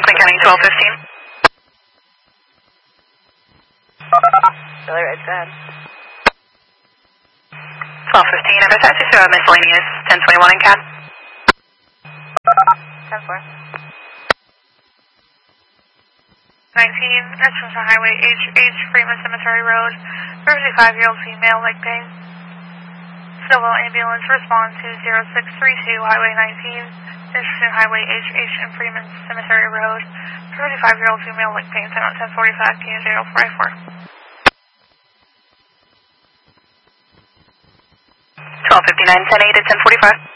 County 1215. Really right side. 1215, emphasize you show miscellaneous 1021 in CAD. 10-4. 19, Extension Highway HH, Freeman Cemetery Road, 35-year-old female, leg pain. Civil ambulance response to 0632, Highway 19, Extension Highway HH and Freeman Cemetery Road, 35-year-old female, leg pain, 10:45, P 044. 1259, 10-8 at 1045.